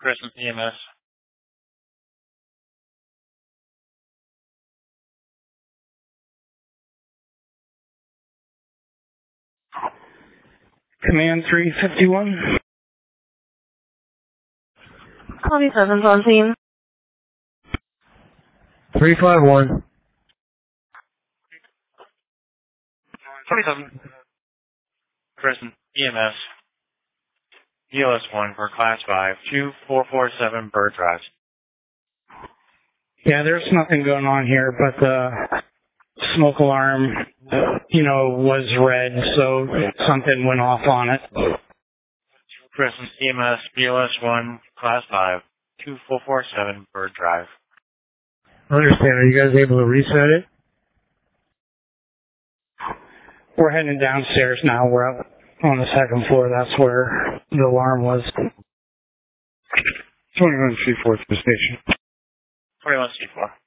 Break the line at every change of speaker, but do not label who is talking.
Crescent EMS.
Command 351.
Copy 7 on scene.
351.
27. Crescent EMS. ELS-1 for Class 5, 2447 Bird Drive.
Yeah, there's nothing going on here, but the smoke alarm, was red, so something went off on it.
Crescent EMS, ELS-1, Class 5, 2447 Bird Drive.
I understand. Are you guys able to reset it?
We're heading downstairs now. We're up on the second floor. That's where the alarm was.
21 C4 to the station.
21 C4.